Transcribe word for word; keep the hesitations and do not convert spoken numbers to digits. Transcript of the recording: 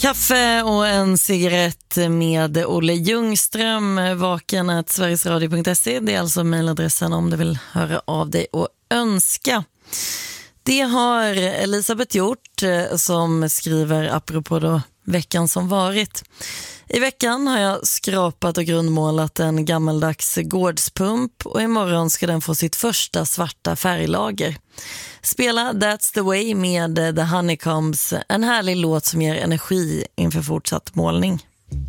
Kaffe och en cigarett med Olle Ljungström, vaken at sverigesradio punkt se. Det är alltså mejladressen om du vill höra av dig och önska. Det har Elisabeth gjort, som skriver apropå då veckan som varit. I veckan har jag skrapat och grundmålat en gammaldags gårdspump och imorgon ska den få sitt första svarta färglager. Spela That's the Way med The Honeycombs, en härlig låt som ger energi inför fortsatt målning.